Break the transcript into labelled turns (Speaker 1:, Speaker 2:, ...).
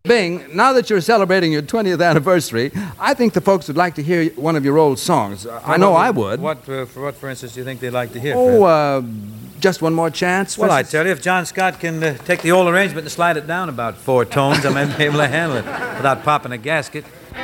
Speaker 1: Bing, now that you're celebrating your 20th anniversary, I think the folks would like to hear one of your old songs. I know I would.
Speaker 2: For instance, do you think they'd like to hear?
Speaker 1: Just one more chance?
Speaker 2: Well, I tell you, if John Scott can take the old arrangement and slide it down about 4 tones, I might be able to handle it without popping a gasket.